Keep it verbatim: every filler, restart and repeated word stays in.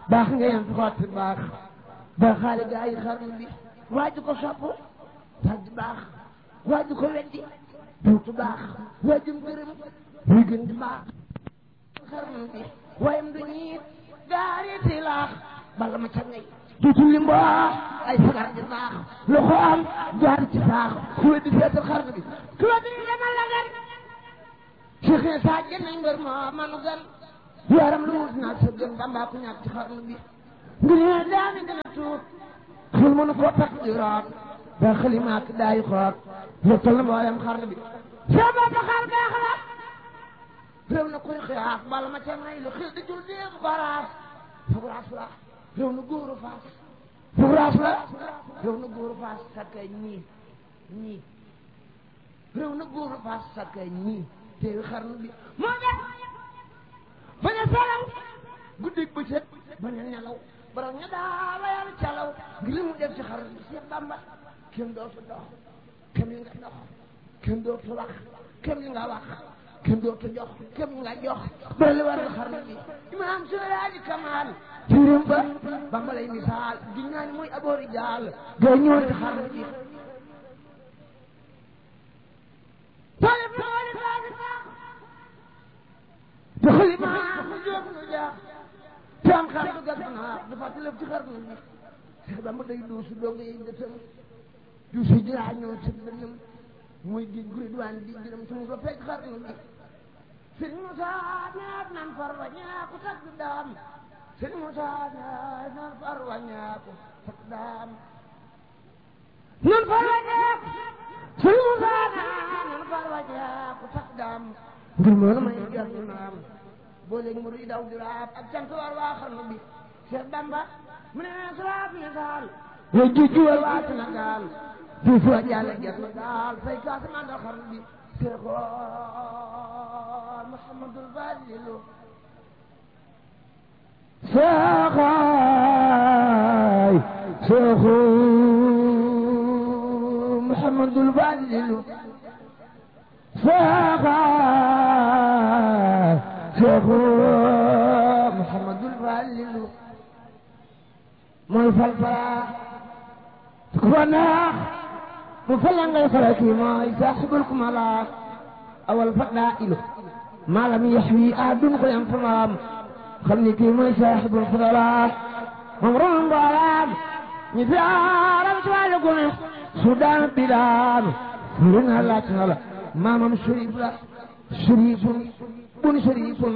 baax nga yem xotti baax ba xaale gaa yi xarnu bi waaju ko sopp tàgg baax waaju ko weddi duutu baax waajum gërëm muy gën di baax xarnu bi wayam du ñiit gaariti laax bala ma ca ngay duutu limbo ay sagar di baax loxo am jaar ci baax ku weddi seetal xarnu bi ku weddi demal la gan Cheikh Issa Diène mbër moo manu gan yaram lu wut naa sa gën Bamba ku ñàkk ci xarnu bi ngir ne daani gën a tuut xel mënu koo takk di root ba xalimaak daayi xoot lottal na mboolem xarnu bi sa boppa xar baax la réew na kuy xiyaaf bala ma ca may lu xil di jul déeg baraas fugraas la réew na góoru faas fugraas la réew na góoru faas sakkay ñii ñii réew na góoru faas sakkay ñii teewi xarnu bi moo def bañ a salaw guddig bëccëg bañ a nelaw borom ña daa wayal calaw ngir li mu def ci xarnu bi Seex Bamba kenn dootu dox kenn li nga dox kenn dootu wax kenn li nga wax kenn dootu jox kenn li nga jox bara li war xarnu bi imaam Seydi Kamal tirim ba Bamba lay misaal di ñaan mooy aboori jaal ga ñëw ci xarnu bi te xalima mu jóg nu jaax te am xar du gas naa dafa tilëf ci xarnu bi Seex Bamba day duusu doog yi dëtëm duusu jiraa ñëw ci dënnam muy géej gu ridwaan di jërëm sumu ba fekk xarnu bi sëñ Musa ñaat nan far wa ñaaku takk daam sëñ Musa ñaat nan far wa ñaaku takk daam nan far wa ñaaku sëñ Musa ñaat nan far wa ñaaku takk daam ngir moona may jarnu naam boo léegi mu daw di raab ak cant war waa xarnu bi Seex Bamba mu ne suraab misaal way jujju war waa Sénégal di fu a jàlle jarnu daal fay kaasa mandal xarnu bi Seexu Muhammadul Fadilu Seexaay Seexu Muhammadul Fadilu Seexaay Seexu Muhammadul Fadilu mooy fal fara ku ko neex mu fal ngay fara kii mooy saaxibul kumala awal fadailu maa lam yaxwi ahadun ko yam famaam xam ni kii mooy saaxibul fadala moom ron mboolaam ñi fi aaram ci wàllu gune su daan bi daanu furi na laaj na la maamam sharif la sharifun bun sharifun